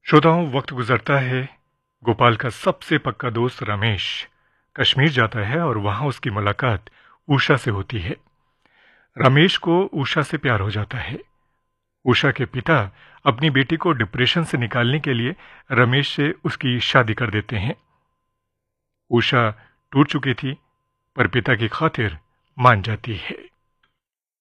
श्रोताओं, वक्त गुजरता है। गोपाल का सबसे पक्का दोस्त रमेश कश्मीर जाता है और वहां उसकी मुलाकात उषा से होती है। रमेश को उषा से प्यार हो जाता है। उषा के पिता अपनी बेटी को डिप्रेशन से निकालने के लिए रमेश से उसकी शादी कर देते हैं। उषा टूट चुकी थी, पर पिता की खातिर मान जाती है।